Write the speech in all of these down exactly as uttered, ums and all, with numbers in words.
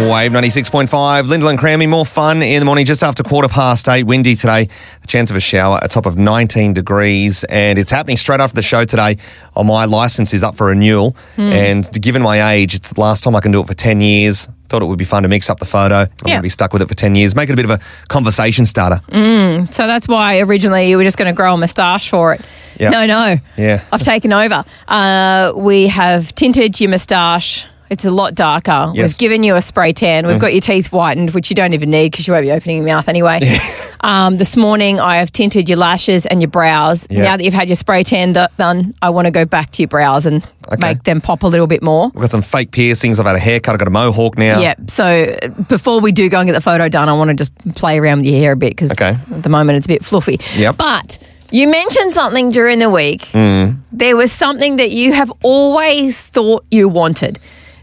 Wave ninety-six point five, Lyndall and Crammy, more fun in the morning just after quarter past eight. Windy today, the chance of a shower, a top of nineteen degrees, and it's happening straight after the show today. Oh, my licence is up for renewal, mm. and given my age, it's the last time I can do it for ten years. Thought it would be fun to mix up the photo. I'm yeah. going to be stuck with it for ten years. Make it a bit of a conversation starter. Mm, so that's why originally you were just going to grow a moustache for it. Yep. No, no. Yeah. I've taken over. Uh, we have tinted your moustache. It's a lot darker. Yes. We've given you a spray tan. We've mm. got your teeth whitened, which you don't even need because you won't be opening your mouth anyway. Yeah. Um, this morning, I have tinted your lashes and your brows. Yeah. Now that you've had your spray tan do- done, I want to go back to your brows and okay. make them pop a little bit more. We've got some fake piercings. I've had a haircut. I've got a mohawk now. Yeah. So before we do go and get the photo done, I want to just play around with your hair a bit because okay. at the moment it's a bit fluffy. Yep. But you mentioned something during the week. Mm. There was something that you have always thought you wanted.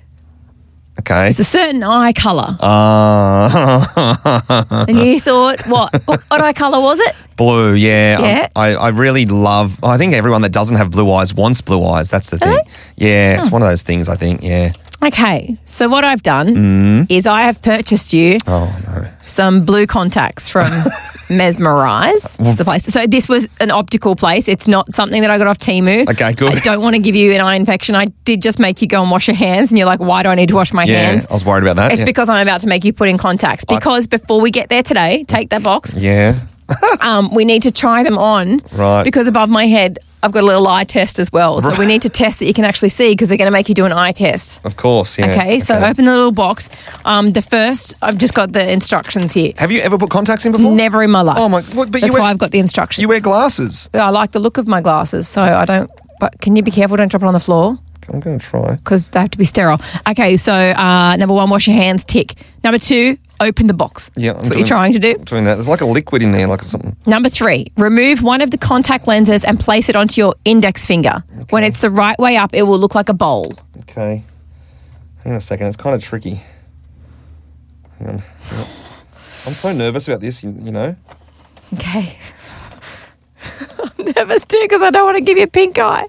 Okay. It's a certain eye colour. Uh, and you thought, what? What, what eye colour was it? Blue, yeah. Yeah. I, I really love, I think everyone that doesn't have blue eyes wants blue eyes. That's the thing. Really? Yeah, Oh. it's one of those things, I think, yeah. Okay, so what I've done Mm. is I have purchased you Oh, no. some blue contacts from Mesmerize. It's the place. So this was an optical place. It's not something that I got off Temu. Okay, good. I don't want to give you an eye infection. I did just make you go and wash your hands, and you're like, why do I need to wash my Yeah, hands? I was worried about that. It's yeah. because I'm about to make you put in contacts. Because before we get there today, take that box. Yeah. um, we need to try them on. Right. Because above my head, I've got a little eye test as well. So Right. we need to test that you can actually see because they're going to make you do an eye test. Of course, yeah. Okay, so open the little box. Um, the first, I've just got the instructions here. Have you ever put contacts in before? Never in my life. Oh, my, what, but That's you wear, why I've got the instructions. you wear glasses. I like the look of my glasses, so I don't, but can you be careful, don't drop it on the floor? I'm going to try. Because they have to be sterile. Okay, so uh, number one, wash your hands, tick. Number two, open the box. Yeah, I'm That's what doing- you're trying to do. Doing that. There's like a liquid in there, like something. Number three, remove one of the contact lenses and place it onto your index finger. Okay. When it's the right way up, it will look like a bowl. Okay. Hang on a second. It's kind of tricky. Hang on. I'm so nervous about this, you, you know. Okay. I'm nervous too because I don't want to give you a pink eye.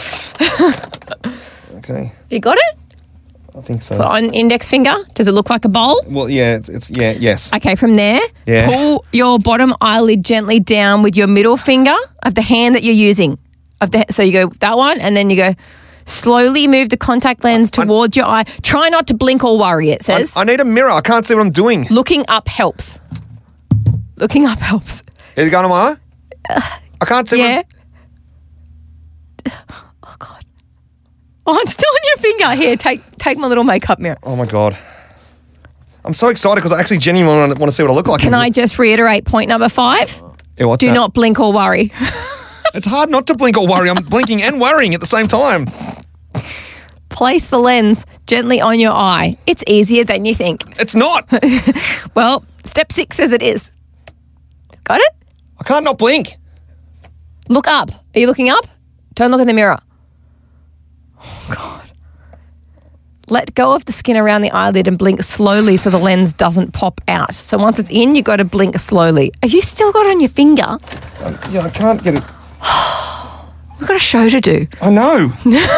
Okay. You got it? I think so. Put on index finger. Does it look like a bowl? Well, yeah, it's, it's yeah, yes. Okay, from there, Yeah. pull your bottom eyelid gently down with your middle finger of the hand that you're using. Of the So you go that one, and then you go slowly move the contact lens towards your eye. Try not to blink or worry, it I, says. I need a mirror. I can't see what I'm doing. Looking up helps. Looking up helps. Is it going on my eye? I can't see. Yeah. What Oh, God. Oh, it's still on your finger. Here, take take my little makeup mirror. I'm, oh, my God. I'm so excited because I actually genuinely want to, want to see what I look like. Can I just reiterate point number five? Yeah, what's Do that? not blink or worry. It's hard not to blink or worry. I'm blinking and worrying at the same time. Place the lens gently on your eye. It's easier than you think. It's not. Well, step six says it is. Got it? I can't not blink. Look up. Are you looking up? Don't look in the mirror. Oh, God. Let go of the skin around the eyelid and blink slowly so the lens doesn't pop out. So once it's in, you've got to blink slowly. Have you still got it on your finger? Um, yeah, I can't get it. We've got a show to do. I know.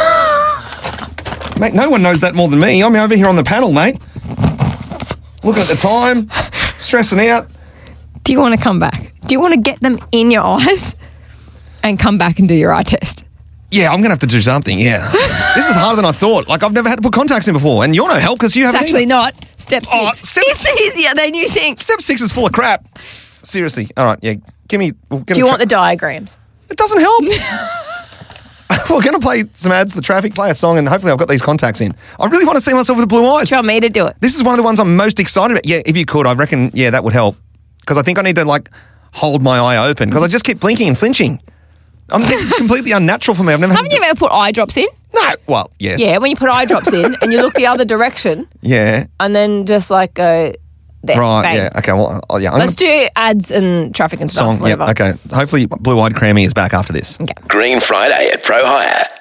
Mate, no one knows that more than me. I'm over here on the panel, mate. Looking at the time, stressing out. Do you want to come back? Do you want to get them in your eyes and come back and do your eye test? Yeah, I'm going to have to do something, yeah. This is harder than I thought. Like, I've never had to put contacts in before, and you're no help because you It's haven't actually either. not. Step six. Oh, step it's easier than you think. Step six is full of crap. Seriously. All right, yeah. Give me... We'll Do you want the diagrams? It doesn't help. We're going to play some ads, the traffic, play a song, and hopefully I've got these contacts in. I really want to see myself with the blue eyes. Do you want me to do it? This is one of the ones I'm most excited about. Yeah, if you could, I reckon, yeah, that would help. Because I think I need to, like, hold my eye open because I just keep blinking and flinching. I mean, this is completely unnatural for me. I've never Haven't had you ever put eye drops in? No. Well, yes. Yeah, when you put eye drops in and you look the other direction Yeah. and then just like go there. Right, bang. yeah. Okay, well, oh, yeah. I'm Let's gonna... do ads and traffic and stuff. Song, yeah, whatever. okay. Hopefully Blue Eyed Crammy is back after this. Okay. Green Friday at Pro Hire.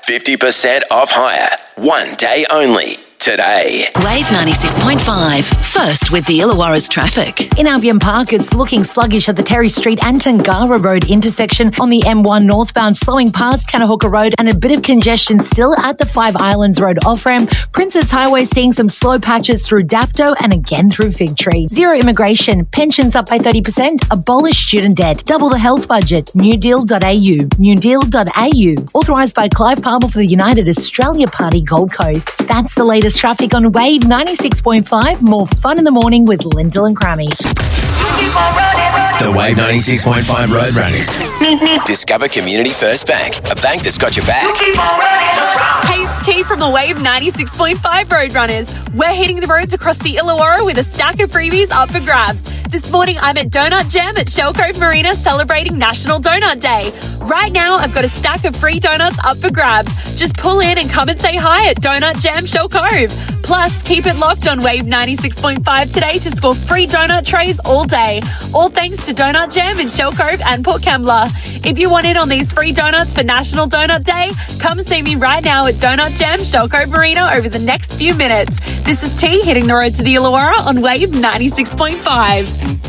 fifty percent off hire. One day only. Today. Wave ninety-six point five. First with the Illawarra's traffic. In Albion Park, it's looking sluggish at the Terry Street and Tangara Road intersection on the M one northbound, slowing past Kanahooka Road, and a bit of congestion still at the Five Islands Road off-ramp. Princess Highway seeing some slow patches through Dapto and again through Fig Tree. Zero immigration. Pensions up by thirty percent. Abolish student debt. Double the health budget. new deal dot a u. new deal dot a u. Authorised by Clive Palmer for the United Australia Party Gold Coast. That's the latest traffic on Wave ninety-six point five. More fun in the morning with Lyndall and Crammy. The Wave ninety-six point five Road Runners. Discover Community First Bank, a bank that's got your back. Hey, it's T from the Wave ninety-six point five Road Runners. We're hitting the roads across the Illawarra with a stack of freebies up for grabs. This morning, I'm at Donut Jam at Shell Cove Marina celebrating National Donut Day. Right now, I've got a stack of free donuts up for grabs. Just pull in and come and say hi at Donut Jam Shell Cove. Plus, keep it locked on Wave ninety-six point five today to score free donut trays all day. All thanks to Donut Jam in Shell Cove and Port Kembla. If you want in on these free donuts for National Donut Day, come see me right now at Donut Jam Shell Cove Marina over the next few minutes. This is T hitting the road to the Illawarra on Wave ninety-six point five.